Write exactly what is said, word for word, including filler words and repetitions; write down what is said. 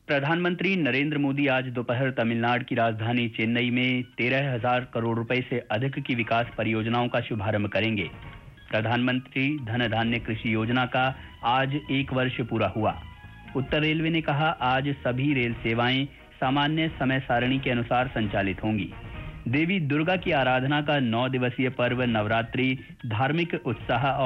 प्रधानमंत्री नरेंद्र मोदी आज दोपहर तमिलनाडु की राजधानी चेन्नई में तेरह हजार करोड़ रुपए से अधिक की विकास परियोजनाओं का शुभारंभ करेंगे। प्रधानमंत्री धन धान्य कृषि योजना का आज एक वर्ष पूरा हुआ। उत्तर रेलवे ने कहा, आज सभी रेल सेवाएं सामान्य समय सारणी के अनुसार संचालित होंगी। देवी दुर्गा की आराधना का नौ दिवसीय पर्व नवरात्रि धार्मिक उत्साह और